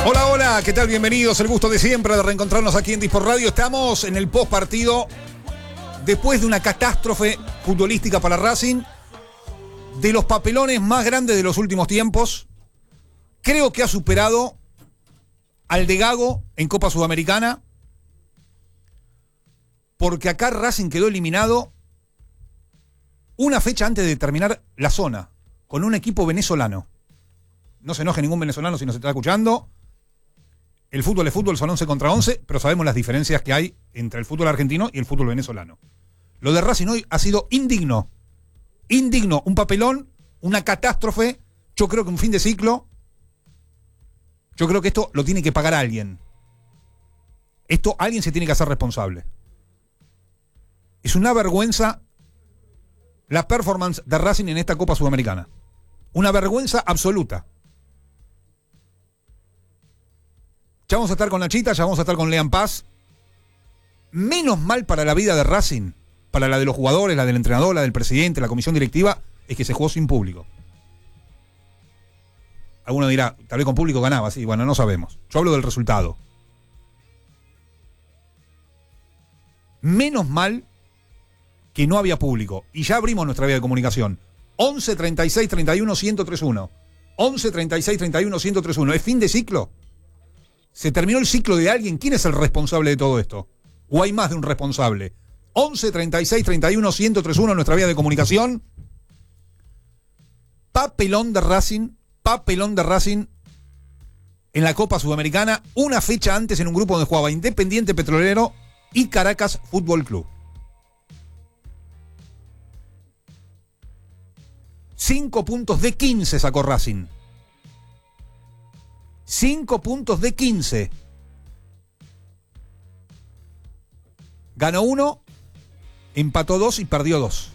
Hola, hola, ¿qué tal? Bienvenidos, el gusto de siempre de reencontrarnos aquí en Disport Radio. Estamos en el post partido, después de una catástrofe futbolística para Racing, de los papelones más grandes de los últimos tiempos. Creo que ha superado al de Gago en Copa Sudamericana, porque acá Racing quedó eliminado una fecha antes de terminar la zona, con un equipo venezolano. No se enoje ningún venezolano si nos está escuchando. El fútbol es fútbol, son 11 contra 11, pero sabemos las diferencias que hay entre el fútbol argentino y el fútbol venezolano. Lo de Racing hoy ha sido indigno. Indigno, un papelón, una catástrofe. Yo creo que un fin de ciclo. Yo creo que esto lo tiene que pagar alguien. Esto alguien se tiene que hacer responsable. Es una vergüenza la performance de Racing en esta Copa Sudamericana. Una vergüenza absoluta. Ya vamos a estar con Nachita, ya vamos a estar con Lean Paz. Menos mal para la vida de Racing, para la de los jugadores, la del entrenador, la del presidente, la comisión directiva, es que se jugó sin público. Alguno dirá, tal vez con público ganaba, sí, bueno, no sabemos. Yo hablo del resultado. Menos mal que no había público. Y ya abrimos nuestra vía de comunicación. 11 36 31 1031. 11 36 31 1031. ¿Es fin de ciclo? ¿Se terminó el ciclo de alguien? ¿Quién es el responsable de todo esto? ¿O hay más de un responsable? 11 36 31 1031, nuestra vía de comunicación. Papelón de Racing en la Copa Sudamericana, una fecha antes en un grupo donde jugaba Independiente Petrolero y Caracas Fútbol Club. 5 puntos de 15 sacó Racing. 5 puntos de 15. Ganó 1, empató 2 y perdió 2.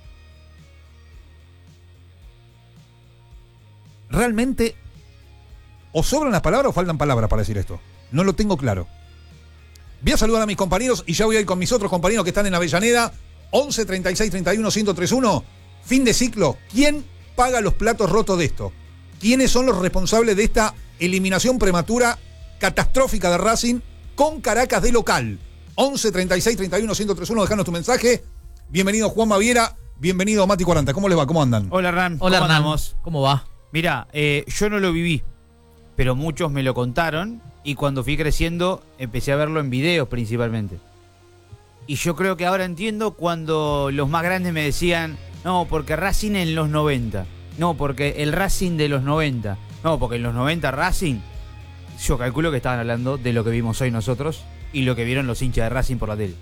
Realmente, o sobran las palabras o faltan palabras para decir esto. No lo tengo claro. Voy a saludar a mis compañeros y ya voy a ir con mis otros compañeros que están en Avellaneda. 11 36 31 1031. Fin de ciclo. ¿Quién paga los platos rotos de esto? ¿Quiénes son los responsables de esta eliminación prematura catastrófica de Racing con Caracas de local? 11 36 31 1031, dejanos tu mensaje. Bienvenido Juan Maviera, bienvenido Mati 40. ¿Cómo les va? ¿Cómo andan? Hola Hernán. Hola ¿Cómo Hernán, andamos? ¿Cómo va? Mira, yo no lo viví, pero muchos me lo contaron y cuando fui creciendo empecé a verlo en videos principalmente. Y yo creo que ahora entiendo cuando los más grandes me decían, no, porque Racing en los 90, no, porque el Racing de los 90, no, porque en los 90 Racing, yo calculo que estaban hablando de lo que vimos hoy nosotros y lo que vieron los hinchas de Racing por la tele.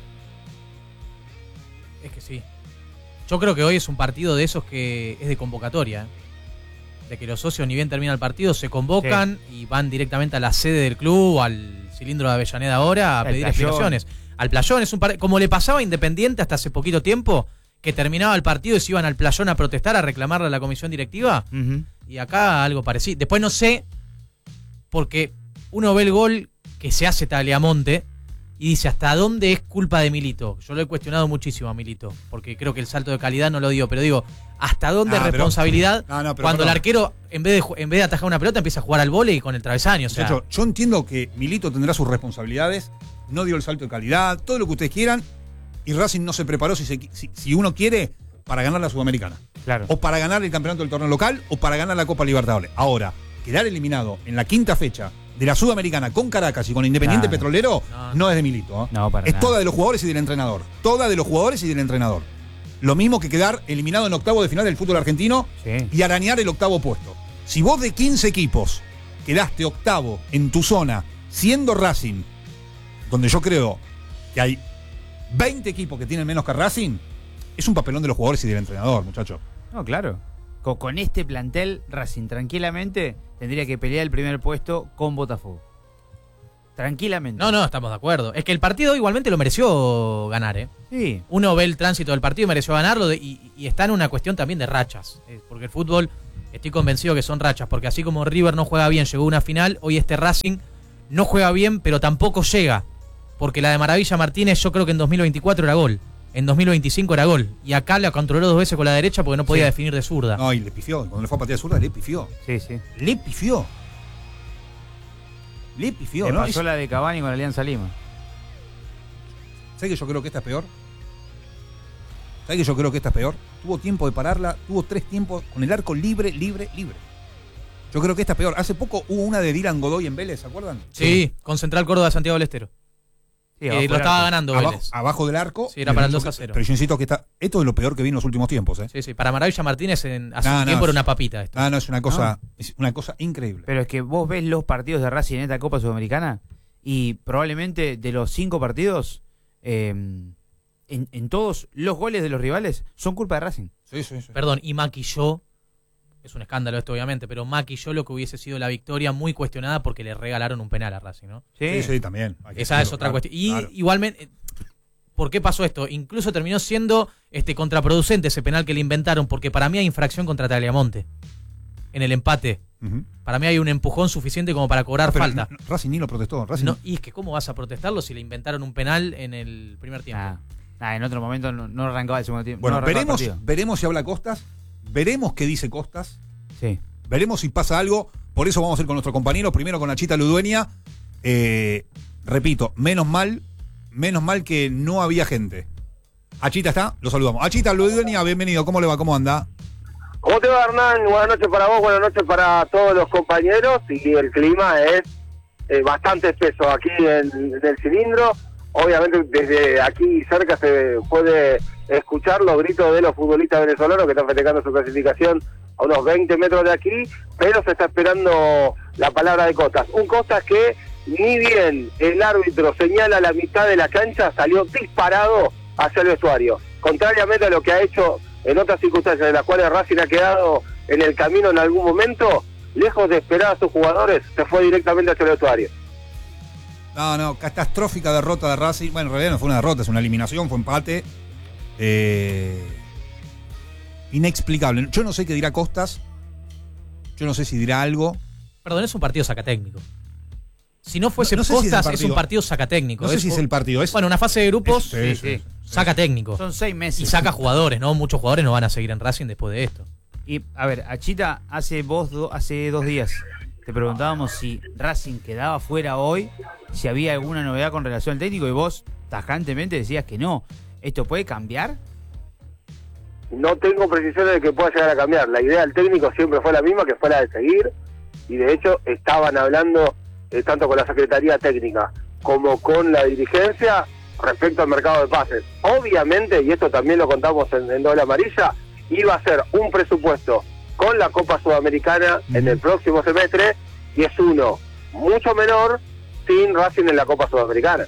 Es que sí. Yo creo que hoy es un partido de esos que es de convocatoria, ¿eh? De que los socios ni bien termina el partido se convocan y van directamente a la sede del club, al cilindro de Avellaneda ahora, a pedir explicaciones. Al Playón, es un como le pasaba a Independiente hasta hace poquito tiempo, que terminaba el partido y se iban al Playón a protestar, a reclamarle a la comisión directiva. Y acá algo parecido. Después no sé, porque uno ve el gol que se hace Tagliamonte y dice, ¿hasta dónde es culpa de Milito? Yo lo he cuestionado muchísimo a Milito, porque creo que el salto de calidad no lo dio, pero digo, ¿hasta dónde es responsabilidad cuando el arquero, en vez de atajar una pelota, empieza a jugar al vóley con el travesaño? O sea, yo entiendo que Milito tendrá sus responsabilidades, no dio el salto de calidad, todo lo que ustedes quieran, y Racing no se preparó, si uno quiere, para ganar la Sudamericana. Claro. O para ganar el campeonato del torneo local, o para ganar la Copa Libertadores. Ahora, quedar eliminado en la quinta fecha de la Sudamericana con Caracas y con Independiente Petrolero no es de Milito. ¿Eh? No, para es nada. toda de los jugadores y del entrenador. Toda de los jugadores y del entrenador. Lo mismo que quedar eliminado en octavo de final del fútbol argentino y arañar el octavo puesto. Si vos de 15 equipos quedaste octavo en tu zona, siendo Racing, donde yo creo que hay 20 equipos que tienen menos que Racing, es un papelón de los jugadores y del entrenador, muchachos. No, claro. Con este plantel, Racing tranquilamente tendría que pelear el primer puesto con Botafogo. Tranquilamente. No, estamos de acuerdo. Es que el partido igualmente lo mereció ganar, ¿eh? Sí. Uno ve el tránsito del partido y mereció ganarlo, y está en una cuestión también de rachas. Porque el fútbol, estoy convencido que son rachas, porque así como River no juega bien, llegó a una final, hoy este Racing no juega bien, pero tampoco llega. Porque la de Maravilla Martínez yo creo que en 2024 era gol. En 2025 era gol. Y acá la controló 2 veces con la derecha porque no podía definir de zurda. No, y le pifió. Cuando le fue a patear de zurda, le pifió. Sí, sí. Le pifió. Le pifió, Le ¿no? pasó la de Cavani con Alianza Lima. ¿Sabes que yo creo que esta es peor? ¿Sabes que yo creo que esta es peor? Tuvo tiempo de pararla, tuvo 3 tiempos con el arco libre. Yo creo que esta es peor. Hace poco hubo una de Dylan Godoy en Vélez, ¿se acuerdan? Sí, con Central Córdoba de Santiago del Estero. Sí, Lo estaba ganando Vélez. Abajo del arco. Sí, era para el 2-0. Pero yo insisto que esto es lo peor que vi en los últimos tiempos, ¿eh? Sí, para Maravilla Martínez hace un tiempo era una papita esto. No, es una cosa increíble. Pero es que vos ves los partidos de Racing en esta Copa Sudamericana y probablemente de los 5 partidos, en todos los goles de los rivales son culpa de Racing. Sí. Perdón, y maquilló, es un escándalo esto obviamente, pero maquilló lo que hubiese sido la victoria muy cuestionada porque le regalaron un penal a Racing, ¿no? Sí, también. Esa es otra cuestión. Y igualmente, ¿por qué pasó esto? Incluso terminó siendo contraproducente ese penal que le inventaron, porque para mí hay infracción contra Tagliamonte en el empate. Uh-huh. Para mí hay un empujón suficiente como para cobrar falta. Racing ni lo protestó. Y es que ¿cómo vas a protestarlo si le inventaron un penal en el primer tiempo? En otro momento no arrancaba el segundo tiempo. Bueno, veremos si habla Costas, veremos qué dice Costas, sí. Veremos si pasa algo. Por eso vamos a ir con nuestro compañero, primero con Achita Ludueña. Repito, menos mal que no había gente. Achita está, lo saludamos. Achita Ludueña, bienvenido, ¿cómo le va? ¿Cómo anda? ¿Cómo te va, Hernán? Buenas noches para vos, buenas noches para todos los compañeros. Y el clima es bastante espeso aquí en el cilindro. Obviamente desde aquí cerca se puede escuchar los gritos de los futbolistas venezolanos que están festejando su clasificación a unos 20 metros de aquí, pero se está esperando la palabra de Costas. Un Costas que ni bien el árbitro señala la mitad de la cancha, salió disparado hacia el vestuario. Contrariamente a lo que ha hecho en otras circunstancias en las cuales Racing ha quedado en el camino en algún momento, lejos de esperar a sus jugadores, se fue directamente hacia el vestuario. No, catastrófica derrota de Racing. Bueno, en realidad no fue una derrota, es una eliminación, fue empate. Inexplicable. Yo no sé qué dirá Costas. Yo no sé si dirá algo. Perdón, es un partido sacatécnico. Si no fuese no sé Costas, si es un partido sacatécnico. No sé si es el partido. Bueno, una fase de grupos, sí. saca técnico. Son 6 meses. Y saca jugadores, ¿no? Muchos jugadores no van a seguir en Racing después de esto. Y, a ver, Achita, hace 2 días te preguntábamos si Racing quedaba fuera hoy, si había alguna novedad con relación al técnico, y vos tajantemente decías que no. ¿Esto puede cambiar? No tengo precisiones de que pueda llegar a cambiar. La idea del técnico siempre fue la misma, que fue la de seguir, y de hecho estaban hablando tanto con la Secretaría Técnica como con la dirigencia respecto al mercado de pases. Obviamente, y esto también lo contamos en Doble Amarilla, iba a ser un presupuesto con la Copa Sudamericana en el próximo semestre, y es uno mucho menor sin Racing en la Copa Sudamericana.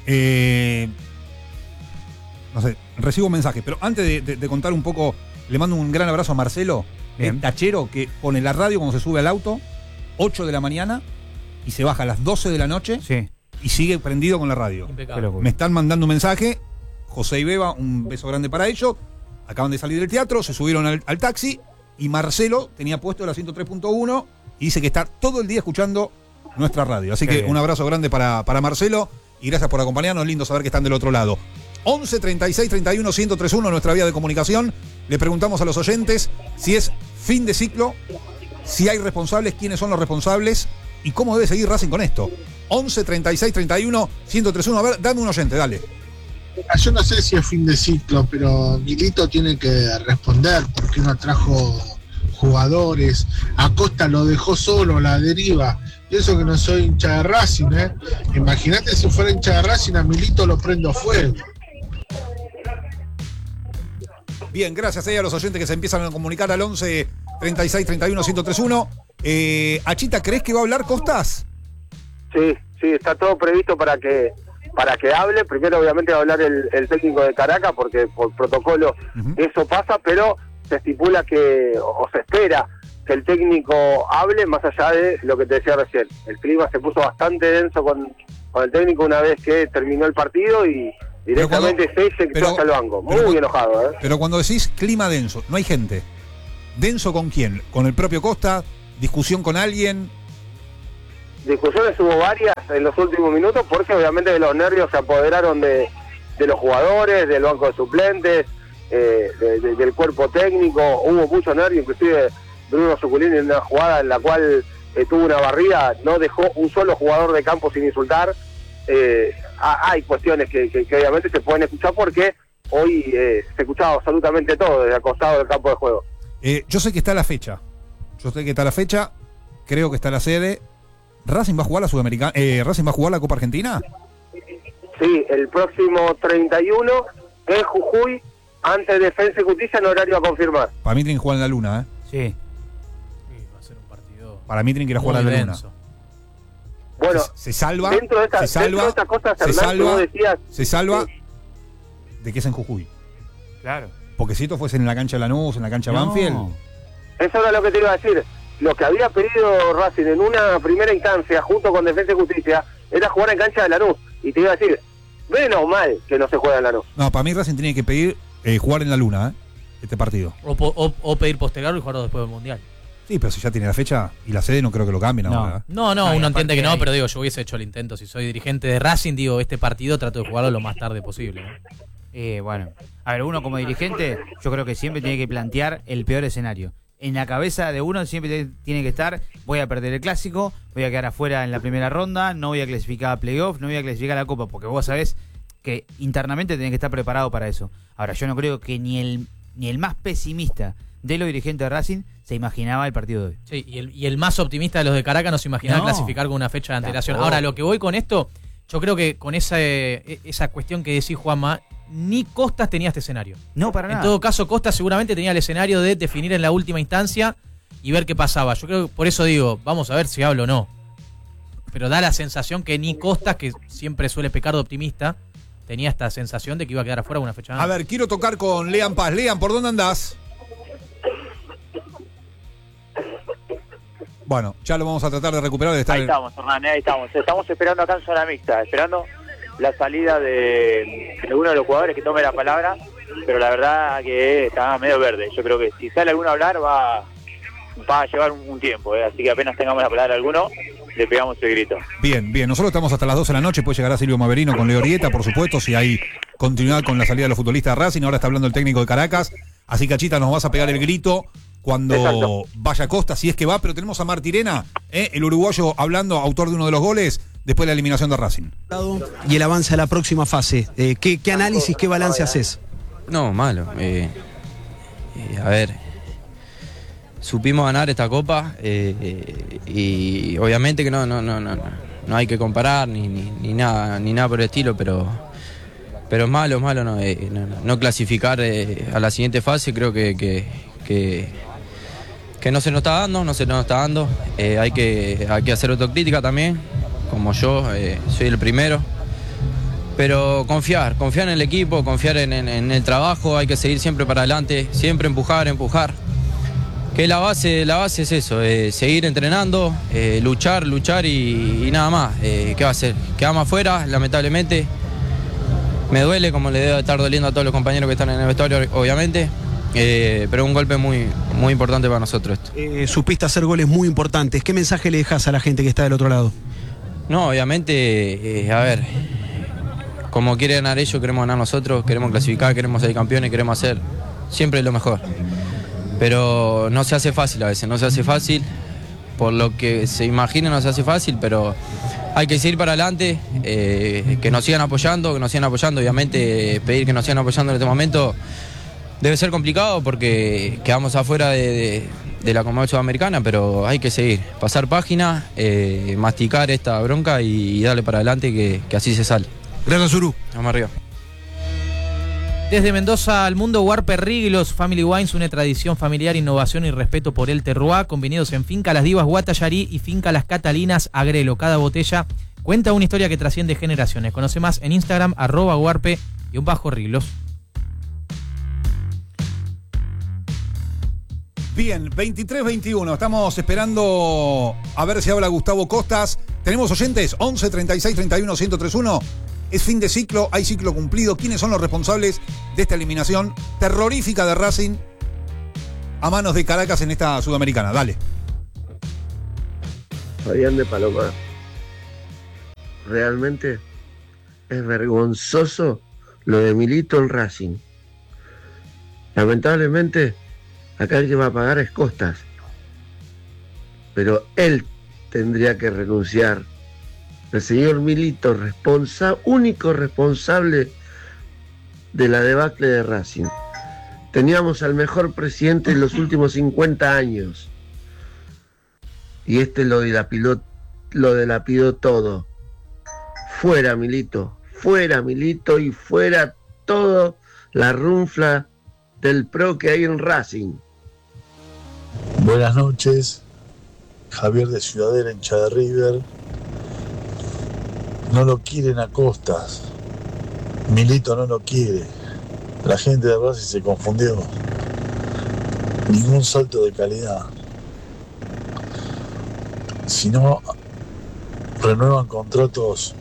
No sé, recibo un mensaje, pero antes de contar un poco, le mando un gran abrazo a Marcelo, el tachero que pone la radio cuando se sube al auto, 8 de la mañana, y se baja a las 12 de la noche, sí, y sigue prendido con la radio. Impecable. Me están mandando un mensaje, José y Beba, un beso grande para ellos, acaban de salir del teatro, se subieron al taxi, y Marcelo tenía puesto la 103.1 y dice que está todo el día escuchando nuestra radio. Así que un abrazo grande para Marcelo y gracias por acompañarnos. Lindo saber que están del otro lado. 11 36 31 1031, nuestra vía de comunicación. Le preguntamos a los oyentes si es fin de ciclo, si hay responsables, quiénes son los responsables y cómo debe seguir Racing con esto. 11 36 31 1031. A ver, dame un oyente, dale. Yo no sé si es fin de ciclo, pero Milito tiene que responder porque no trajo jugadores. Acosta lo dejó solo a la deriva. Y eso que no soy hincha de Racing, ¿eh? Imagínate si fuera hincha de Racing, a Milito lo prendo fuego. Bien, gracias a los oyentes que se empiezan a comunicar al 11 36 31 1031. Achita, ¿crees que va a hablar Costas? Sí, está todo previsto para que hable. Primero obviamente va a hablar el técnico de Caracas, porque por protocolo eso pasa, pero se estipula que, o se espera que el técnico hable, más allá de lo que te decía recién. El clima se puso bastante denso con el técnico una vez que terminó el partido y directamente se sectó hacia el banco. Muy enojado, ¿eh? Pero cuando decís clima denso, no hay gente. ¿Denso con quién? ¿Con el propio Costa? ¿Discusión con alguien? Discusiones hubo varias en los últimos minutos, porque obviamente los nervios se apoderaron de los jugadores, del banco de suplentes, del cuerpo técnico. Hubo mucho nervio, inclusive Bruno Suculini en una jugada en la cual tuvo una barrida, no dejó un solo jugador de campo sin insultar. Hay cuestiones que obviamente se pueden escuchar porque hoy se escuchaba absolutamente todo desde el costado del campo de juego. Yo sé que está la fecha. Creo que está la sede. ¿Racing va a jugar la Sudamericana? ¿Racing va a jugar la Copa Argentina? Sí, el próximo 31 en Jujuy, ante Defensa y Justicia, en horario a confirmar. Para mí tienen que jugar en la Luna, Sí. Va a ser un partido. Para mí tienen que ir a jugar en la Luna. denso. Bueno, Se salva. dentro de estas cosas, Hernán, tú decías... Se salva de que es en Jujuy. Claro. Porque si esto fuese en la cancha de Lanús, en la cancha No. Banfield. Eso era lo que te iba a decir. Lo que había pedido Racing en una primera instancia, junto con Defensa y Justicia, era jugar en cancha de Lanús. Y te iba a decir, menos mal que no se juega en Lanús. No, para mí Racing tiene que pedir jugar en la Luna, este partido. O pedir postergarlo y jugarlo después del Mundial. Sí, pero si ya tiene la fecha y la sede, no creo que lo cambien No. ahora. No, No, y uno entiende que no, aparte pero digo, yo hubiese hecho el intento. Si soy dirigente de Racing, digo, este partido trato de jugarlo lo más tarde posible, ¿no? Bueno, a ver, uno como dirigente, yo creo que siempre tiene que plantear el peor escenario. En la cabeza de uno siempre tiene que estar: voy a perder el clásico, voy a quedar afuera en la primera ronda, no voy a clasificar a playoff, no voy a clasificar a la Copa, porque vos sabés que internamente tenés que estar preparado para eso. Ahora, yo no creo que ni el más pesimista de los dirigentes de Racing se imaginaba el partido de hoy. Sí, y el más optimista de los de Caracas no se imaginaba clasificar con una fecha de antelación. Tampoco. Ahora, lo que voy con esto, yo creo que con esa cuestión que decís, Juanma, ni Costas tenía este escenario. No, para nada. En todo caso, Costas seguramente tenía el escenario de definir en la última instancia y ver qué pasaba. Yo creo que por eso digo, vamos a ver si hablo o no. Pero da la sensación que ni Costas, que siempre suele pecar de optimista, tenía esta sensación de que iba a quedar afuera una fecha A antes. ver, quiero tocar con Lean Paz. Lean, ¿por dónde andás? Bueno, ya lo vamos a tratar de recuperar. De estar Ahí estamos, Hernán, ahí estamos. Estamos esperando acá en zona mixta, esperando la salida de uno de los jugadores que tome la palabra, pero la verdad que está medio verde. Yo creo que si sale alguno a hablar va a llevar un tiempo, así que apenas tengamos la palabra de alguno, le pegamos el grito. Bien, nosotros estamos hasta las 12 de la noche, puede llegar a Silvio Maverino con Leorieta, por supuesto, si hay continuidad con la salida de los futbolistas de Racing. Ahora está hablando el técnico de Caracas, así Cachita, nos vas a pegar el grito cuando Exacto. vaya Costa, si es que va, pero tenemos a Martirena, el uruguayo, hablando, autor de uno de los goles, después de la eliminación de Racing. Y el avance a la próxima fase. ¿Qué análisis, qué balance haces? No, malo. A ver, supimos ganar esta copa y obviamente que no hay que comparar ni nada por el estilo, pero es malo no clasificar a la siguiente fase. Creo que no se nos está dando, hay que hacer autocrítica también, como yo soy el primero. Pero confiar en el equipo, confiar en el trabajo, hay que seguir siempre para adelante, siempre empujar. Que la base es eso, seguir entrenando, luchar y nada más. ¿Qué va a hacer? Quedamos afuera, lamentablemente. Me duele, como le debe estar doliendo a todos los compañeros que están en el vestuario, obviamente. Pero un golpe muy importante para nosotros esto. Supiste hacer goles muy importantes. ¿Qué mensaje le dejas a la gente que está del otro lado? No, obviamente, a ver, como quiere ganar ellos, queremos ganar nosotros, queremos clasificar, queremos ser campeones, queremos hacer siempre lo mejor. Pero no se hace fácil a veces, no se hace fácil, por lo que se imagina no se hace fácil, pero hay que seguir para adelante, que nos sigan apoyando, obviamente pedir que nos sigan apoyando en este momento debe ser complicado porque quedamos afuera de la Conmebol Sudamericana, pero hay que seguir, pasar página, masticar esta bronca y darle para adelante que así se sale. Gracias, Uru. Vamos arriba. Desde Mendoza al mundo, Huarpe Riglos Family Wines une tradición familiar, innovación y respeto por el terroir, con viñedos en Finca Las Divas Guatallarí y Finca Las Catalinas Agrelo. Cada botella cuenta una historia que trasciende generaciones. Conoce más en Instagram, @Huarpe_Riglos. Bien, 23-21, estamos esperando a ver si habla Gustavo Costas. ¿Tenemos oyentes? 11 36 31 1031. Es fin de ciclo, hay ciclo cumplido. ¿Quiénes son los responsables de esta eliminación terrorífica de Racing a manos de Caracas en esta Sudamericana? Dale. Fabián de Palomar. Realmente es vergonzoso lo de Milito en Racing. Lamentablemente, acá el que va a pagar es Costas. Pero él tendría que renunciar. El señor Milito, único responsable de la debacle de Racing. Teníamos al mejor presidente en los últimos 50 años. Y lo dilapidó todo. Fuera Milito y fuera todo la runfla del PRO que hay en Racing. Buenas noches, Javier de Ciudadela, hincha de River. No lo quieren a Costas, Milito no lo quiere, la gente de Racing se confundió, ningún salto de calidad. Si no renuevan contratos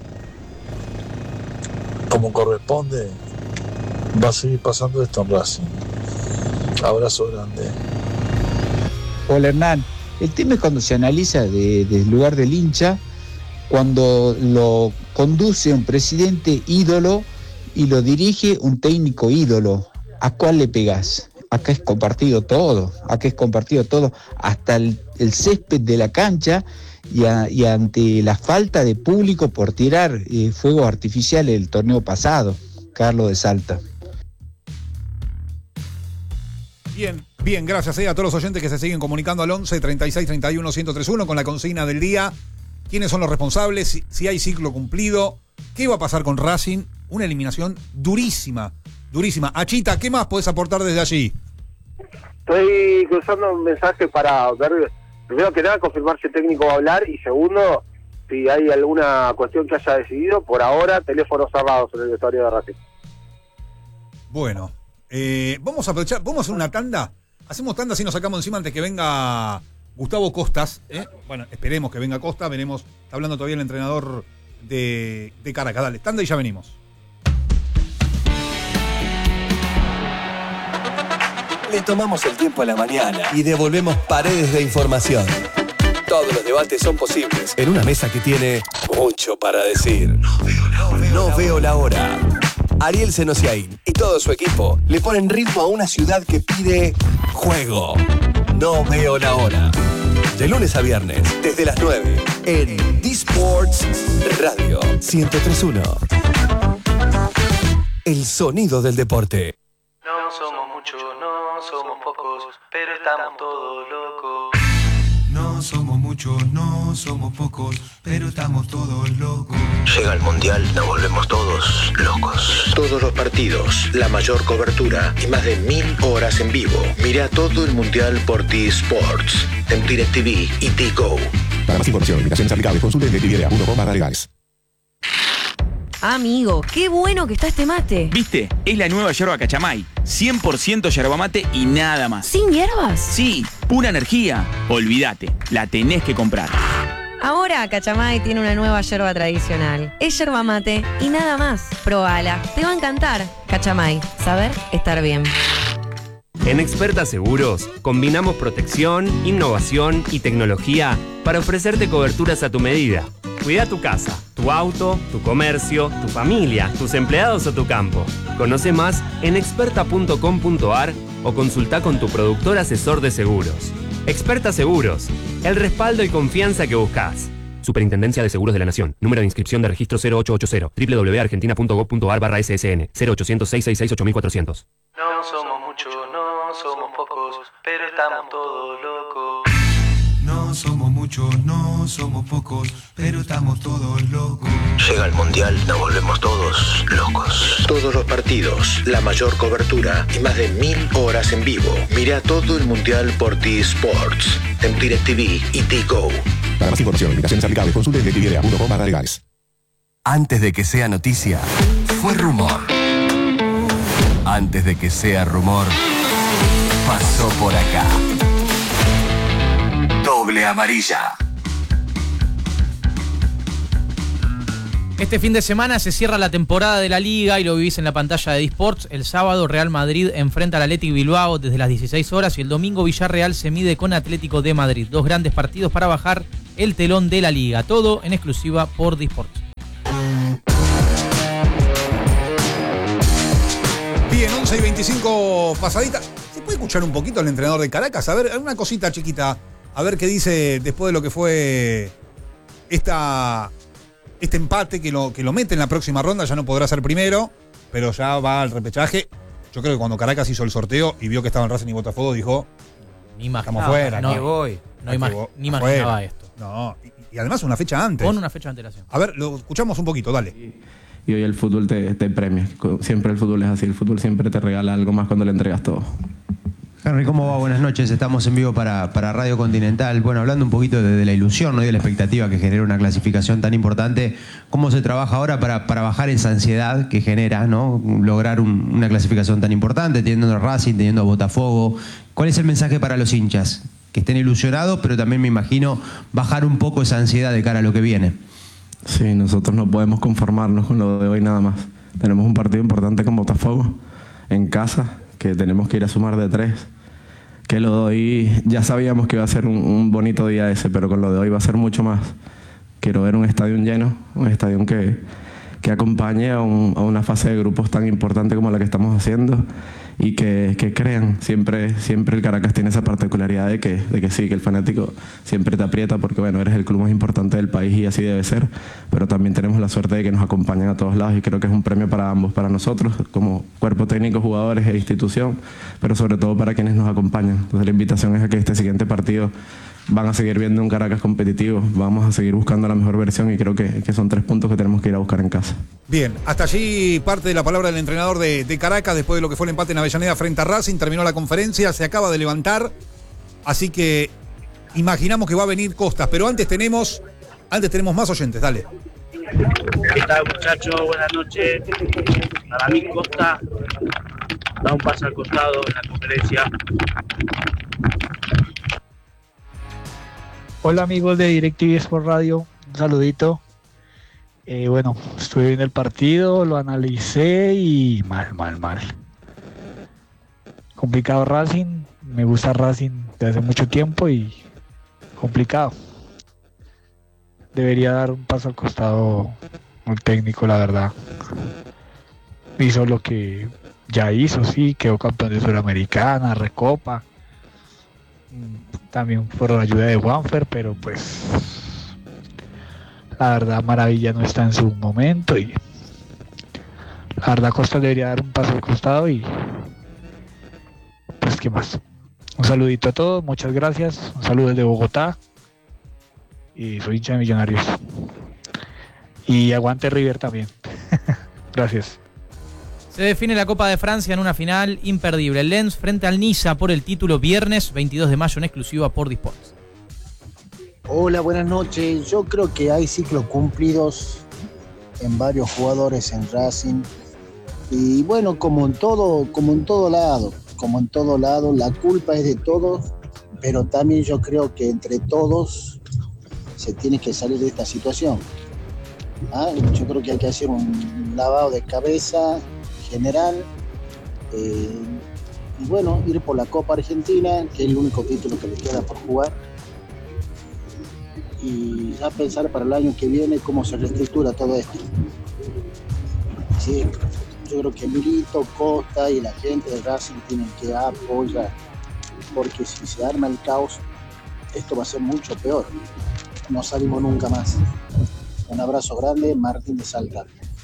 como corresponde, va a seguir pasando esto en Racing. Abrazo grande. Hola Hernán, el tema es cuando se analiza desde el lugar del hincha, cuando lo conduce un presidente ídolo y lo dirige un técnico ídolo. ¿A cuál le pegás? Acá es compartido todo, hasta el césped de la cancha, y ante la falta de público por tirar fuegos artificiales el torneo pasado. Carlos de Salta. Bien, gracias a todos los oyentes que se siguen comunicando al 11 36 31 1031 con la consigna del día. ¿Quiénes son los responsables? Si hay ciclo cumplido. ¿Qué va a pasar con Racing? Una eliminación durísima. Achita, ¿qué más podés aportar desde allí? Estoy cruzando un mensaje para ver, primero que nada, confirmar si el técnico va a hablar, y segundo, si hay alguna cuestión que haya decidido. Por ahora, teléfonos cerrados en el vestuario de Racing. Bueno, vamos a aprovechar, vamos a hacer una tanda. Hacemos tanda si nos sacamos encima antes que venga Gustavo Costas. Bueno, esperemos que venga Costa, veremos. Está hablando todavía el entrenador de Caracas. Dale, tanda y ya venimos. Le tomamos el tiempo a la mañana y devolvemos paredes de información. Todos los debates son posibles en una mesa que tiene mucho para decir. No veo la hora. Ariel Senosiaín y todo su equipo le ponen ritmo a una ciudad que pide juego. No veo la hora. De lunes a viernes, desde las 9, en D-Sports Radio 103.1. El sonido del deporte. No somos muchos, no somos pocos, pero estamos todos locos. No somos muchos, no somos pocos, pero estamos todos locos. Llega el Mundial, nos volvemos todos locos. Todos los partidos, la mayor cobertura y más de 1000 horas en vivo. Mira todo el Mundial por T-Sports, en DirecTV y T-Go. Para más información, invitaciones aplicables, consulte en DirecTV.com/legales. Amigo, qué bueno que está este mate. ¿Viste? Es la nueva yerba Cachamay. 100% yerba mate y nada más. ¿Sin hierbas? Sí, pura energía. Olvídate, la tenés que comprar. Ahora Cachamay tiene una nueva yerba tradicional. Es yerba mate y nada más. Probala, te va a encantar. Cachamay, saber estar bien. En Experta Seguros, combinamos protección, innovación y tecnología para ofrecerte coberturas a tu medida. Cuida tu casa, tu auto, tu comercio, tu familia, tus empleados o tu campo. Conoce más en experta.com.ar o consulta con tu productor asesor de seguros. Experta Seguros, el respaldo y confianza que buscas. Superintendencia de Seguros de la Nación. Número de inscripción de registro 0880. www.argentina.gov.ar/ssn 0800-666-8400. No somos muchos, no somos pocos, pero estamos todos locos. No somos muchos, no somos pocos, pero estamos todos locos. Llega el Mundial, nos volvemos todos locos. Todos los partidos, la mayor cobertura y más de 1000 horas en vivo. Mira todo el Mundial por T-Sports, en DirecTV y T-Go. Para más información, invitaciones aplicables, consulte en DirecTV.com/legales. Antes de que sea noticia, fue rumor. Antes de que sea rumor, pasó por acá. Doble amarilla. Este fin de semana se cierra la temporada de la Liga y lo vivís en la pantalla de D-Sports. El sábado Real Madrid enfrenta al Athletic Bilbao desde las 16 horas y el domingo Villarreal se mide con Atlético de Madrid. Dos grandes partidos para bajar el telón de la Liga. Todo en exclusiva por D-Sports. Bien, 11 y 25 pasadita. ¿Se puede escuchar un poquito al entrenador de Caracas? A ver, una cosita chiquita. A ver qué dice después de lo que fue este empate que lo mete en la próxima ronda. Ya no podrá ser primero, pero ya va al repechaje. Yo creo que cuando Caracas hizo el sorteo y vio que estaban Racing y Botafogo, dijo: Ni imaginaba, estamos fuera. ni imaginaba esto. No, y además una fecha antes. Con una fecha de antelación. A ver, lo escuchamos un poquito, dale. Y hoy el fútbol te premia. Siempre el fútbol es así. El fútbol siempre te regala algo más cuando le entregas todo. Henry, ¿cómo va? Buenas noches. Estamos en vivo para Radio Continental. Bueno, hablando un poquito de la ilusión, ¿no? Y de la expectativa que genera una clasificación tan importante. ¿Cómo se trabaja ahora para bajar esa ansiedad que genera, ¿no? Lograr una clasificación tan importante, teniendo a Racing, teniendo a Botafogo? ¿Cuál es el mensaje para los hinchas? Que estén ilusionados, pero también me imagino bajar un poco esa ansiedad de cara a lo que viene. Sí, nosotros no podemos conformarnos con lo de hoy nada más. Tenemos un partido importante con Botafogo en casa, que tenemos que ir a sumar de 3. Que lo de hoy, ya sabíamos que iba a ser un bonito día ese, pero con lo de hoy va a ser mucho más. Quiero ver un estadio lleno, un estadio que acompañe a una fase de grupos tan importante como la que estamos haciendo y que crean. Siempre el Caracas tiene esa particularidad de que sí, que el fanático siempre te aprieta porque bueno, eres el club más importante del país y así debe ser, pero también tenemos la suerte de que nos acompañan a todos lados y creo que es un premio para ambos, para nosotros como cuerpo técnico, jugadores e institución, pero sobre todo para quienes nos acompañan. Entonces la invitación es a que este siguiente partido van a seguir viendo un Caracas competitivo, vamos a seguir buscando la mejor versión y creo que son 3 puntos que tenemos que ir a buscar en casa. Bien, hasta allí parte de la palabra del entrenador de Caracas después de lo que fue el empate en Avellaneda frente a Racing. Terminó la conferencia, se acaba de levantar, así que imaginamos que va a venir Costas, pero antes tenemos más oyentes, dale. ¿Qué tal, muchachos? Buenas noches. Para mí Costa da un paso al costado en la conferencia. Hola amigos de DirecTV Sport Radio, un saludito. Bueno, estuve viendo el partido, lo analicé y mal. Complicado Racing, me gusta Racing desde hace mucho tiempo y complicado. Debería dar un paso al costado el técnico, la verdad. Hizo lo que ya hizo, sí, quedó campeón de Sudamericana, Recopa. También por la ayuda de Juanfer, pero pues la verdad Maravilla no está en su momento y la verdad Costa debería dar un paso al costado y pues qué más. Un saludito a todos, muchas gracias, un saludo desde Bogotá y soy hincha de Millonarios y aguante River también. Gracias. Se define la Copa de Francia en una final imperdible. El Lens frente al Niza por el título viernes 22 de mayo en exclusiva por Disports. Hola, buenas noches. Yo creo que hay ciclos cumplidos en varios jugadores en Racing. Y bueno, como en todo lado, la culpa es de todos, pero también yo creo que entre todos se tiene que salir de esta situación. Yo creo que hay que hacer un lavado de cabeza general y bueno, ir por la Copa Argentina, que es el único título que le queda por jugar, y ya pensar para el año que viene cómo se reestructura todo esto. Sí, yo creo que Milito, Costa y la gente de Racing tienen que apoyar, porque si se arma el caos, esto va a ser mucho peor. No salimos nunca más. Un abrazo grande, Martín de Salta.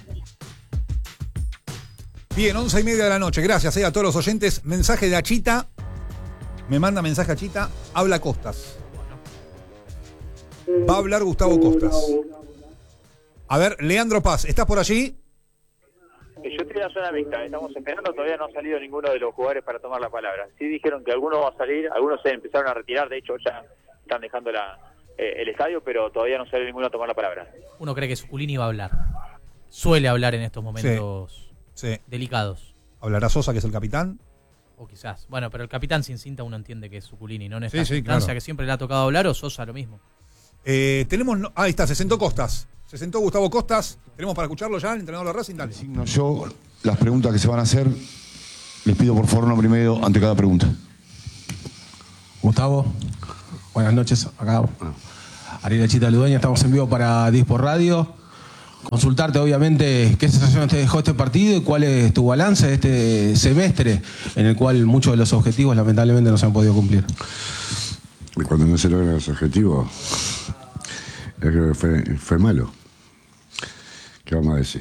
Bien, 11:30 de la noche. Gracias a todos los oyentes. Mensaje de Achita. Me manda mensaje Achita. Habla Costas. Va a hablar Gustavo Costas. A ver, Leandro Paz, ¿estás por allí? Yo estoy en la zona mixta, estamos esperando, todavía no ha salido ninguno de los jugadores para tomar la palabra. Sí dijeron que algunos va a salir, algunos se empezaron a retirar, de hecho ya están dejando el estadio, pero todavía no sale ninguno a tomar la palabra. Uno cree que Suculini va a hablar. Suele hablar en estos momentos delicados. ¿Hablará Sosa, que es el capitán? O quizás. Bueno, pero el capitán sin cinta uno entiende que es Suculini, ¿no? En esta Sí, instancia claro. que siempre le ha tocado hablar, o Sosa lo mismo. Ahí está, se sentó Costas. Se sentó Gustavo Costas. ¿Tenemos para escucharlo ya, el entrenador de Racing? Dale. Yo, las preguntas que se van a hacer, les pido por favor nombre y medio ante cada pregunta. Gustavo, buenas noches. Acá, Ariel Achita Ludueña, estamos en vivo para Disport Radio. Consultarte, obviamente, qué sensaciones te dejó este partido y cuál es tu balance de este semestre en el cual muchos de los objetivos lamentablemente no se han podido cumplir. cuando no se logran los objetivos, yo creo que fue malo. ¿Qué vamos a decir?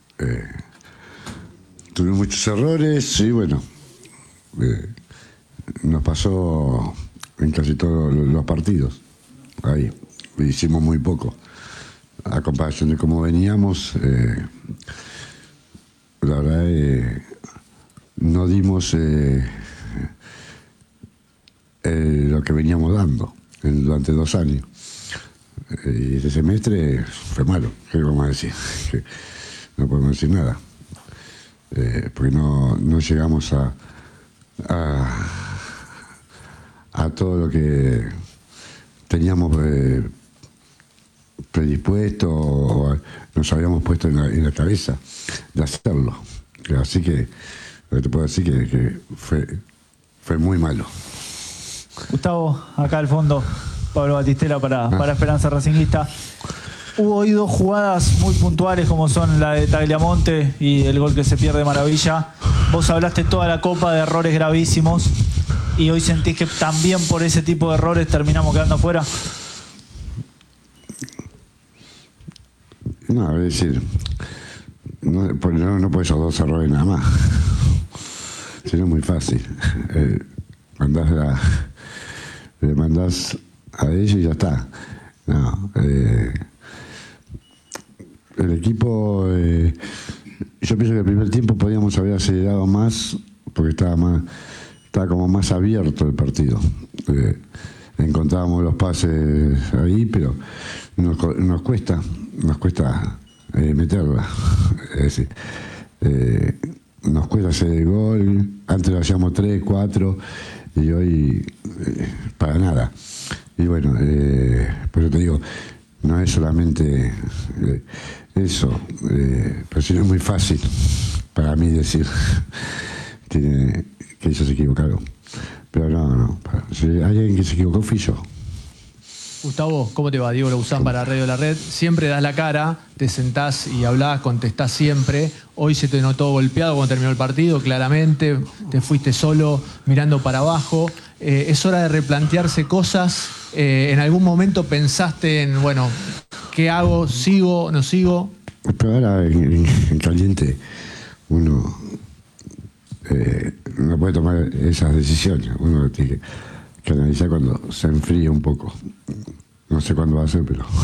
Tuvimos muchos errores y bueno, nos pasó en casi todos los partidos. Ahí hicimos muy poco. A comparación de cómo veníamos, la verdad no dimos lo que veníamos dando durante 2 años. Y este semestre fue malo, ¿qué vamos a decir? Que no podemos decir nada. Porque no llegamos a todo lo que teníamos predispuesto o nos habíamos puesto en la cabeza de hacerlo. Así que te puedo decir que fue muy malo. Gustavo, acá al fondo, Pablo Batistela para Esperanza Racingista. Hubo hoy 2 jugadas muy puntuales como son la de Tagliamonte y el gol que se pierde maravilla. Vos hablaste toda la copa de errores gravísimos y hoy sentís que también por ese tipo de errores terminamos quedando afuera. No, es decir, no puedes esos 2 errores nada más. Sería muy fácil. Le mandás a ellos y ya está. No, el equipo, yo pienso que el primer tiempo podíamos haber acelerado más porque estaba como más abierto el partido. Encontrábamos los pases ahí, pero nos cuesta meterla. Es decir, nos cuesta hacer el gol. Antes lo hacíamos 3, 4 y hoy para nada. Y bueno, por eso te digo, no es solamente eso, pero sí no es muy fácil para mí decir que ellos se equivocaron. Pero no, si hay alguien que se equivocó fui yo. Gustavo, ¿cómo te va? Diego Lauzán para Radio La Red. Siempre das la cara, te sentás y hablás, contestás siempre. Hoy se te notó golpeado cuando terminó el partido, claramente. Te fuiste solo mirando para abajo. Es hora de replantearse cosas. ¿En algún momento pensaste en, bueno, qué hago? ¿Sigo? ¿No sigo? Pero ahora en caliente uno no puede tomar esas decisiones. Uno tiene que analizar cuando se enfríe un poco. No sé cuándo va a ser, pero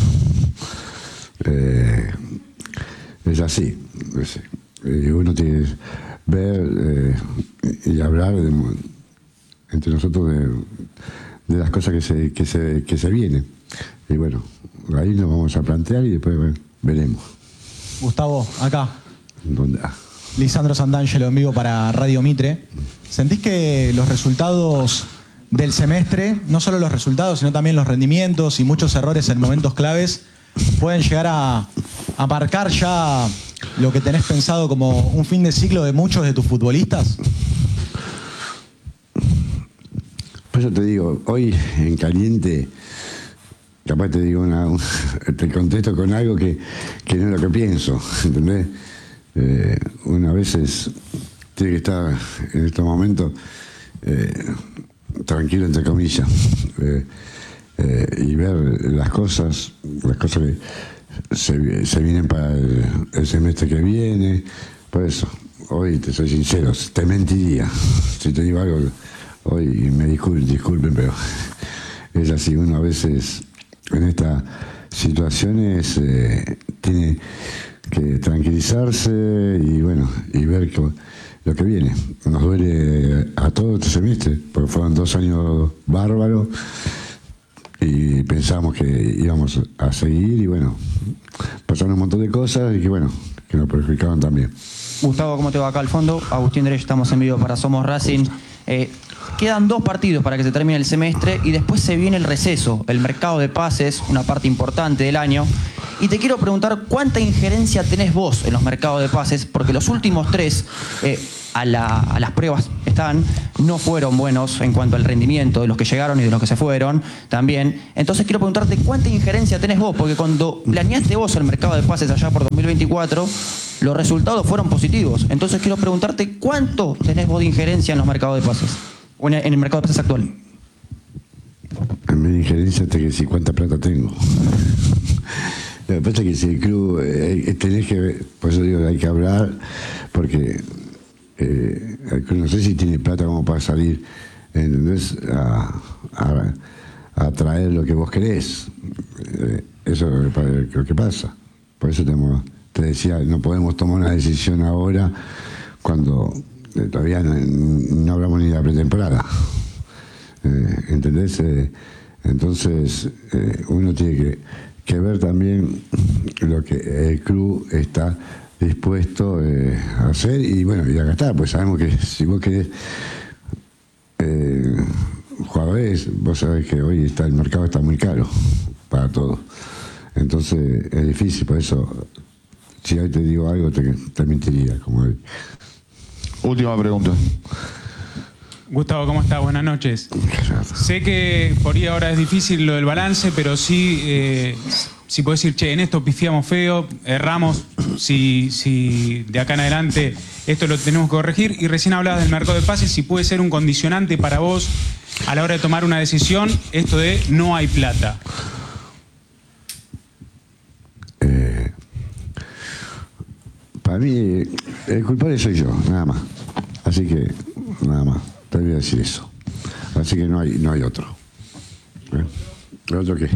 es así. Uno tiene que ver y hablar entre nosotros de las cosas que se vienen. Y bueno, ahí nos vamos a plantear y después veremos. Gustavo, acá. ¿Dónde? Lisandro Santangelo en vivo para Radio Mitre. ¿Sentís que los resultados del semestre, no solo los resultados, sino también los rendimientos y muchos errores en momentos claves, pueden llegar a marcar ya lo que tenés pensado como un fin de ciclo de muchos de tus futbolistas? Pues yo te digo, hoy en caliente, capaz te digo te contesto con algo que no es lo que pienso, ¿entendés? Una veces tiene que estar en estos momentos tranquilo, entre comillas, y ver las cosas que se vienen para el semestre que viene. Por eso, hoy te soy sincero, te mentiría si te digo algo hoy, me disculpen, pero es así. Uno a veces en estas situaciones tiene que tranquilizarse y bueno, y ver lo que viene. Nos duele a todo este semestre, porque fueron 2 años bárbaros y pensamos que íbamos a seguir y bueno, pasaron un montón de cosas y que bueno, que nos perjudicaron también. Gustavo, ¿cómo te va acá al fondo? Agustín Derecho, estamos en vivo para Somos Racing. Quedan 2 partidos para que se termine el semestre y después se viene el receso, el mercado de pases, una parte importante del año. Y te quiero preguntar cuánta injerencia tenés vos en los mercados de pases, porque los últimos 3 a las pruebas no fueron buenos en cuanto al rendimiento de los que llegaron y de los que se fueron también. Entonces quiero preguntarte cuánta injerencia tenés vos, porque cuando planeaste vos el mercado de pases allá por 2024, los resultados fueron positivos. Entonces quiero preguntarte cuánto tenés vos de injerencia en los mercados de pases, o en el mercado de pases actual. me injerencia hasta que si cuánta plata tengo. Lo que pasa es que si el club tenés que ver, por eso digo, hay que hablar, porque el club no sé si tiene plata como para salir, ¿entendés? A traer lo que vos querés. Eso es lo que pasa. Por eso te decía, no podemos tomar una decisión ahora cuando todavía no hablamos ni de la pretemporada. ¿Entendés? Entonces uno tiene que ver también lo que el club está dispuesto a hacer y bueno, y acá está, pues sabemos que si vos querés jugadores, vos sabés que hoy el mercado está muy caro para todos. Entonces es difícil, por eso si hoy te digo algo te mentiría, como hoy. Última pregunta. Gustavo, ¿cómo estás? Buenas noches. Sé que por ahí ahora es difícil lo del balance, pero sí, si podés decir, che, en esto pifiamos feo, erramos, si de acá en adelante esto lo tenemos que corregir. Y recién hablabas del mercado de pases, si puede ser un condicionante para vos a la hora de tomar una decisión, esto de no hay plata. Para mí, el culpable soy yo, nada más. Así que, nada más. Te voy a decir eso. Así que no hay otro. ¿El otro qué?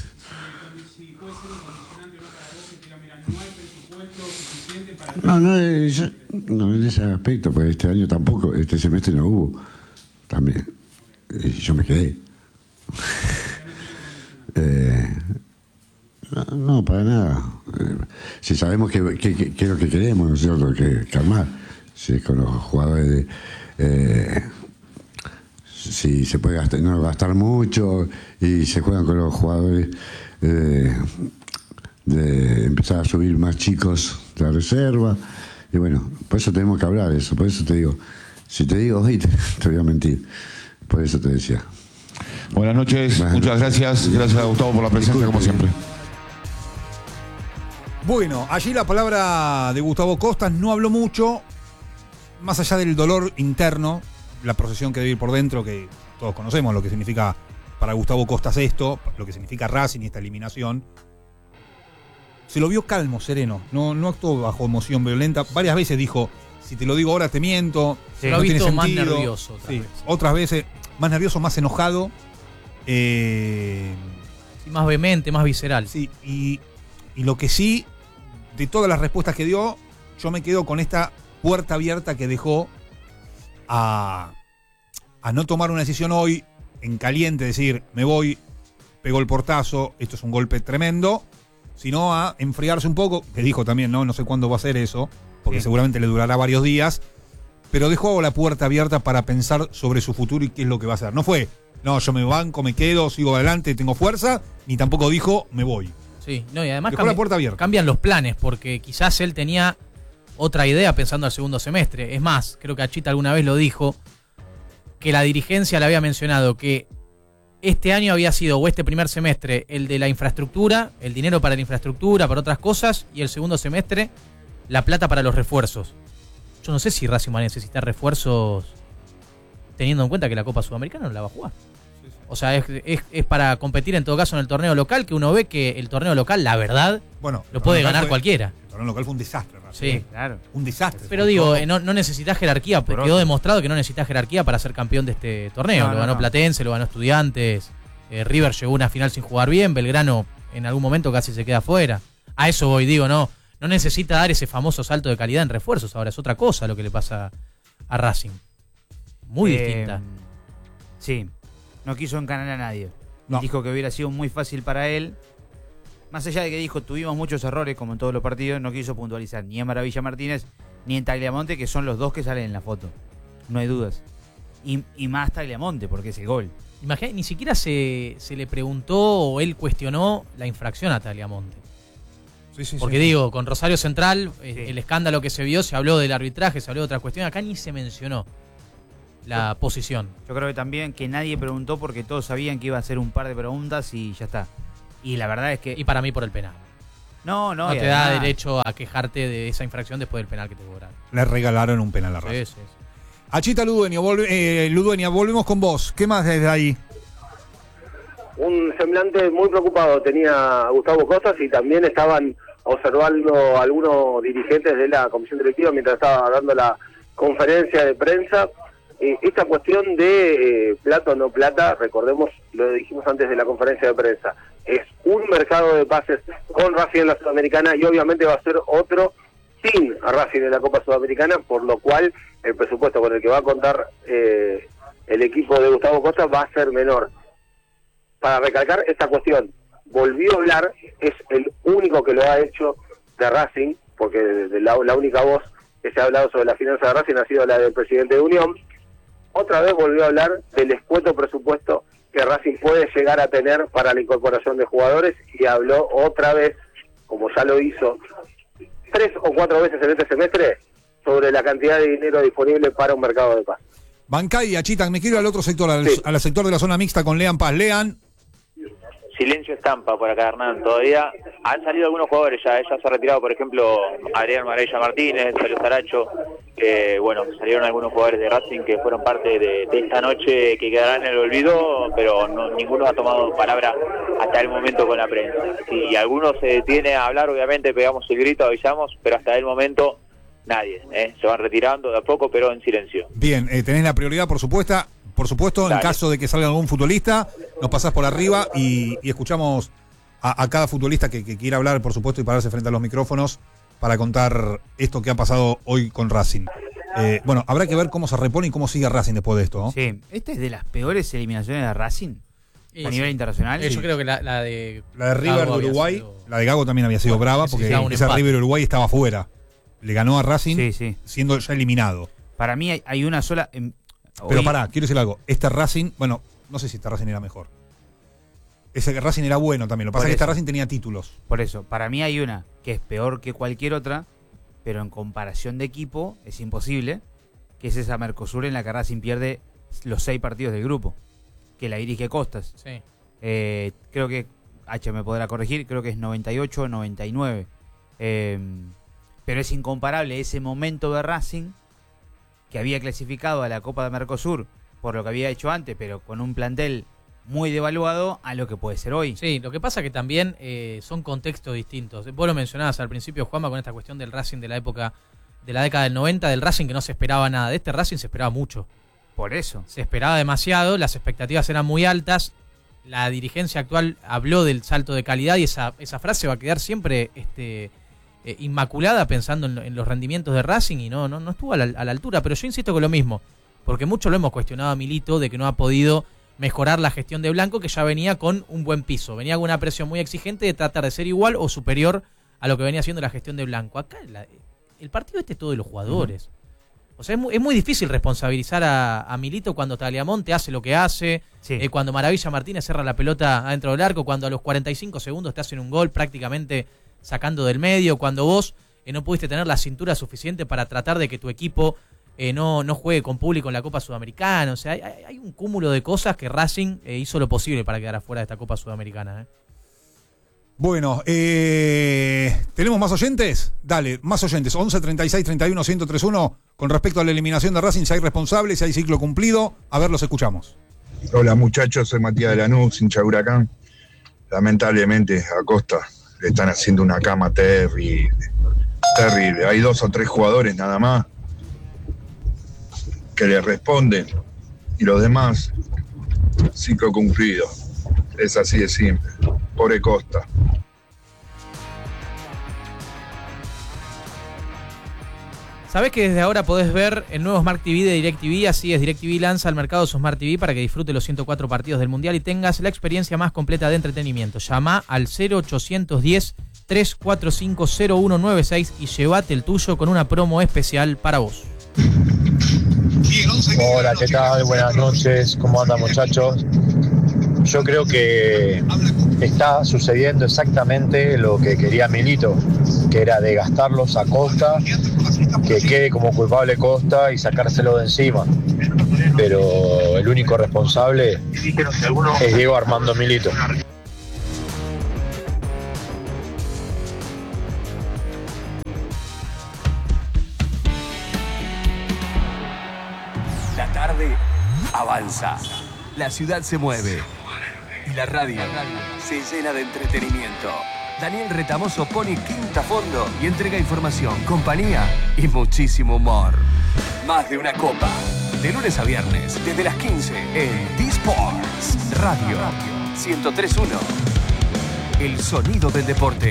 No, en ese aspecto, pues este año tampoco, este semestre no hubo. También. Y yo me quedé. No, para nada. Si sabemos que es lo que queremos, ¿no es cierto? Que calmar. Si es con los jugadores si se puede no gastar mucho y se juegan con los jugadores de empezar a subir más chicos de la reserva. Y bueno, por eso tenemos que hablar de eso. Por eso te digo, si te digo hoy, te voy a mentir. Por eso te decía. Buenas noches, muchas gracias. Gracias a Gustavo por la presencia, como siempre. Bueno, allí la palabra de Gustavo Costas, no habló mucho, más allá del dolor interno, la procesión que debe ir por dentro, que todos conocemos lo que significa para Gustavo Costas esto, lo que significa Racing y esta eliminación. Se lo vio calmo, sereno, no actuó bajo emoción violenta. Varias veces dijo, si te lo digo ahora te miento. Se lo ha visto más nervioso. Otras veces, más nervioso, más enojado. Sí, más vehemente, más visceral. Sí, y lo que sí, de todas las respuestas que dio, yo me quedo con esta puerta abierta que dejó a no tomar una decisión hoy en caliente, decir, me voy, pegó el portazo, esto es un golpe tremendo, sino a enfriarse un poco, que dijo también, no sé cuándo va a ser eso, porque seguramente le durará varios días, pero dejó la puerta abierta para pensar sobre su futuro y qué es lo que va a hacer. No fue, no, yo me banco, me quedo, sigo adelante, tengo fuerza, ni tampoco dijo, me voy. Sí, no, y además la puerta abierta. Cambian los planes, porque quizás él tenía otra idea pensando al segundo semestre. Es más, creo que Achita alguna vez lo dijo, que la dirigencia le había mencionado que este año había sido, o este primer semestre, el de la infraestructura, el dinero para la infraestructura, para otras cosas, y el segundo semestre, la plata para los refuerzos. Yo no sé si Racing va a necesitar refuerzos teniendo en cuenta que la Copa Sudamericana no la va a jugar. O sea, es para competir en todo caso en el torneo local, que uno ve que el torneo local, la verdad, lo puede ganar cualquiera. El torneo local fue un desastre, Racing. Sí, claro. Un desastre. Pero digo, no necesitas jerarquía. Quedó demostrado que no necesitas jerarquía para ser campeón de este torneo. Lo ganó Platense, lo ganó Estudiantes. River llegó a una final sin jugar bien. Belgrano en algún momento casi se queda fuera. A eso voy, digo, no necesita dar ese famoso salto de calidad en refuerzos. Ahora es otra cosa lo que le pasa a Racing. Muy distinta. Sí. No quiso encanar a nadie. No. Dijo que hubiera sido muy fácil para él. Más allá de que dijo, tuvimos muchos errores, como en todos los partidos, no quiso puntualizar ni en Maravilla Martínez ni en Tagliamonte, que son los dos que salen en la foto. No hay dudas. Y más Tagliamonte, porque es el gol. Imagínate, ni siquiera se le preguntó o él cuestionó la infracción a Tagliamonte. Porque digo, con Rosario Central, el escándalo que se vio, se habló del arbitraje, se habló de otras cuestiones, acá ni se mencionó la posición. Yo creo que también que nadie preguntó porque todos sabían que iba a hacer un par de preguntas y ya está. Y la verdad es que... Y para mí por el penal. No te da derecho a quejarte de esa infracción después del penal que te cobraron. Le regalaron un penal a Racing. Sí. Achita Ludueña, volvemos con vos. ¿Qué más desde ahí? un semblante muy preocupado tenía Gustavo Costas, y también estaban observando algunos dirigentes de la comisión directiva mientras estaba dando la conferencia de prensa. Esta cuestión de plata o no plata, recordemos, lo dijimos antes de la conferencia de prensa, es un mercado de pases con Racing en la Sudamericana, y obviamente va a ser otro sin a Racing en la Copa Sudamericana, por lo cual el presupuesto con el que va a contar el equipo de Gustavo Costa va a ser menor. Para recalcar esta cuestión, volvió a hablar, es el único que lo ha hecho de Racing, porque la única voz que se ha hablado sobre la finanza de Racing ha sido la del presidente de Unión. Otra vez volvió a hablar del escueto presupuesto que Racing puede llegar a tener para la incorporación de jugadores, y habló otra vez, como ya lo hizo 3 o 4 veces en este semestre, sobre la cantidad de dinero disponible para un mercado de paz. Bancay y Achita, me quiero al otro sector, al sector de la zona mixta con Lean Paz. Lean. Silencio estampa por acá, Hernán. Todavía han salido algunos jugadores, ya se ha retirado, por ejemplo, Adrián Maravilla Martínez, salió Saracho, bueno, salieron algunos jugadores de Racing que fueron parte de esta noche que quedarán en el olvido, pero ninguno ha tomado palabra hasta el momento con la prensa. Si alguno se detiene a hablar, obviamente pegamos el grito, avisamos, pero hasta el momento nadie, se van retirando de a poco, pero en silencio. Bien, tenés la prioridad, por supuesto, en caso de que salga algún futbolista, nos pasás por arriba y escuchamos a cada futbolista que quiera hablar, por supuesto, y pararse frente a los micrófonos para contar esto que ha pasado hoy con Racing. Bueno, habrá que ver cómo se repone y cómo sigue Racing después de esto, ¿no? Sí, esta es de las peores eliminaciones de Racing a nivel internacional. Yo creo que la de River de Uruguay, la de Gago también había sido brava, porque esa River Uruguay estaba afuera. Le ganó a Racing siendo ya eliminado. Para mí hay una sola... Pero pará, quiero decir algo. Este Racing, bueno, no sé si este Racing era mejor. Ese Racing era bueno también. Lo que pasa es que este Racing tenía títulos. Por eso, para mí hay una que es peor que cualquier otra, pero en comparación de equipo es imposible, que es esa Mercosur en la que Racing pierde los 6 partidos del grupo, que la dirige Costas. Sí. Creo que, H me podrá corregir, creo que es 98 o 99. Pero es incomparable ese momento de Racing, que había clasificado a la Copa de Mercosur por lo que había hecho antes, pero con un plantel muy devaluado, a lo que puede ser hoy. Sí, lo que pasa que también son contextos distintos. Vos lo mencionabas al principio, Juanma, con esta cuestión del Racing de la época, de la década del 90, del Racing que no se esperaba nada. De este Racing se esperaba mucho. Por eso. Se esperaba demasiado, las expectativas eran muy altas, la dirigencia actual habló del salto de calidad, y esa frase va a quedar siempre inmaculada pensando en los rendimientos de Racing, y no estuvo a la altura. Pero yo insisto con lo mismo, porque mucho lo hemos cuestionado a Milito de que no ha podido mejorar la gestión de Blanco, que ya venía con un buen piso, venía con una presión muy exigente de tratar de ser igual o superior a lo que venía haciendo la gestión de Blanco. Acá el partido es todo de los jugadores. O sea, es muy difícil responsabilizar a Milito cuando Tagliamonte hace lo que hace, cuando Maravilla Martínez cerra la pelota adentro del arco, cuando a los 45 segundos te hacen un gol prácticamente sacando del medio, cuando vos no pudiste tener la cintura suficiente para tratar de que tu equipo no juegue con público en la Copa Sudamericana. O sea, hay un cúmulo de cosas que Racing hizo lo posible para quedar afuera de esta Copa Sudamericana. Bueno, ¿tenemos más oyentes? Dale, más oyentes. 11 36 31 1031. Con respecto a la eliminación de Racing, si hay responsables, si hay ciclo cumplido. A ver, los escuchamos. Hola muchachos, soy Matías de Lanús, hincha de Huracán. Lamentablemente a Costa le están haciendo una cama terrible. Terrible. Hay 2 o 3 jugadores nada más que le responden, y los demás, ciclo cumplido. Es así de simple. Pobre Costa. ¿Sabés que desde ahora podés ver el nuevo Smart TV de DirecTV? Así es, DirecTV lanza al mercado su Smart TV para que disfrute los 104 partidos del Mundial y tengas la experiencia más completa de entretenimiento. Llama al 0810-345-0196 y llévate el tuyo con una promo especial para vos. Hola, ¿qué tal? Buenas noches, ¿cómo andan muchachos? Yo creo que está sucediendo exactamente lo que quería Milito, que era de gastarlos a Costa, que quede como culpable Costa y sacárselo de encima. Pero el único responsable es Diego Armando Milito. La tarde avanza, la ciudad se mueve. y la radio se llena de entretenimiento. Daniel Retamoso pone quinta a fondo y entrega información, compañía y muchísimo humor. Más de una copa. De lunes a viernes, desde las 15 en D-Sports Radio 103.1. El sonido del deporte.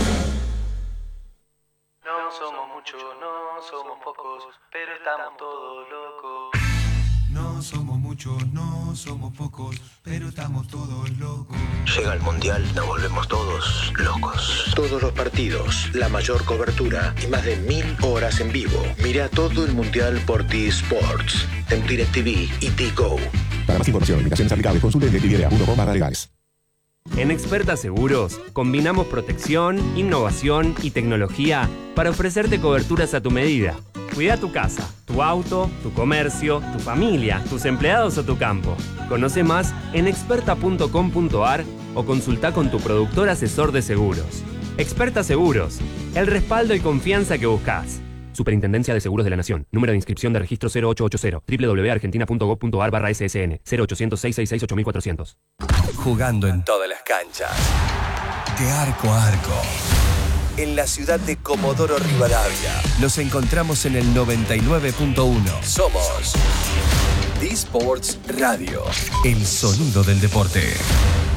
No somos muchos, no somos pocos, pero estamos todos locos. No somos muchos, no somos pocos, pero estamos todos locos. Llega el Mundial, nos volvemos todos locos. Todos los partidos, la mayor cobertura y más de 1000 horas en vivo. Mira todo el Mundial por T-Sports, en DirecTV y T-Go. Para más información, limitaciones aplicables, consulte DirecTV.com/legales. En Experta Seguros, combinamos protección, innovación y tecnología para ofrecerte coberturas a tu medida. Cuida tu casa, tu auto, tu comercio, tu familia, tus empleados o tu campo. Conoce más en experta.com.ar o consulta con tu productor asesor de seguros. Experta Seguros, el respaldo y confianza que buscas. Superintendencia de Seguros de la Nación. Número de inscripción de registro 0880. www.argentina.gov.ar/ssn. 0800-666-8400. Jugando en todas las canchas. De arco a arco. En la ciudad de Comodoro Rivadavia. Nos encontramos en el 99.1. Somos D-Sports Radio. El sonido del deporte.